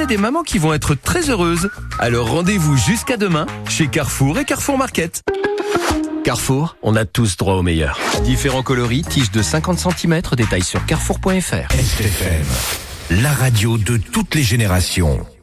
a des mamans qui vont être très heureuses. Alors rendez-vous jusqu'à demain chez Carrefour et Carrefour Market. Carrefour, on a tous droit au meilleur. Différents coloris, tiges de 50 cm, détails sur carrefour.fr. STFM, la radio de toutes les générations.